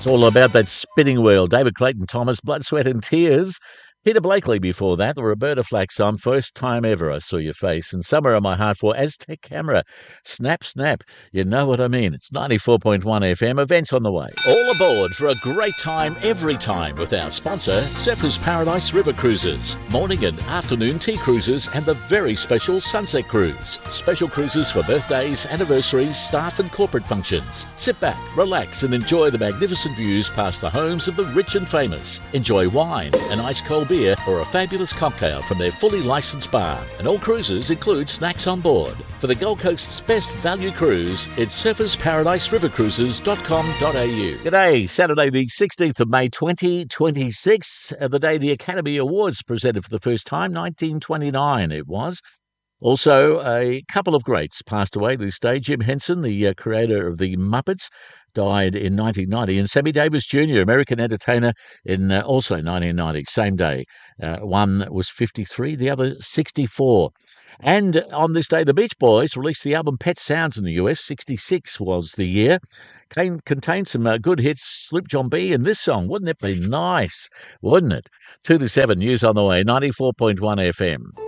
It's all about that spinning wheel. David Clayton Thomas, Blood, Sweat and Tears. Peter Blakely before that, the Roberta Flack song, First Time Ever I Saw Your Face, and Somewhere in My Heart for Aztec Camera. Snap, snap, you know what I mean. It's 94.1 FM, events on the way. All aboard for a great time every time with our sponsor, Surfers Paradise River Cruises. Morning and afternoon tea cruises and the very special Sunset Cruise. Special cruises for birthdays, anniversaries, staff and corporate functions. Sit back, relax and enjoy the magnificent views past the homes of the rich and famous. Enjoy wine, an ice-cold beer or a fabulous cocktail from their fully licensed bar. And all cruises include snacks on board. For the Gold Coast's best value cruise, it's surfersparadiserivercruises.com.au. G'day, Saturday the 16th of May 2026, the day the Academy Awards presented for the first time, 1929 it was. Also, a couple of greats passed away this day. Jim Henson, the creator of the Muppets, died in 1990, and Sammy Davis Jr., American entertainer, in also 1990, same day. One was 53, the other 64. And on this day, the Beach Boys released the album Pet Sounds in the US. 66 was the year. Contained some good hits, Sloop John B. and this song. Wouldn't it be nice? Wouldn't it? 2 to 7, news on the way, 94.1 FM.